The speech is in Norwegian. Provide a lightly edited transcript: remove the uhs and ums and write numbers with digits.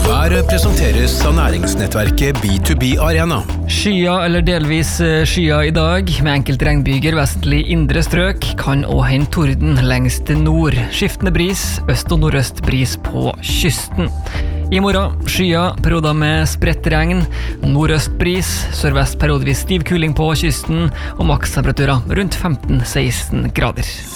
Været presenteres av næringsnettverket B2B Arena. Skyer eller delvis skyer i dag, med enkelt regnbyger vestlig indre strøk, kan også hende torden lengst nord. Skiftende bris, øst- og nordøst bris på kysten. I morgen, skyer, perioder med spredt regn, nordøst bris, sørvest periodevis stiv kuling på kysten, og makstemperaturer rundt 15-16 grader.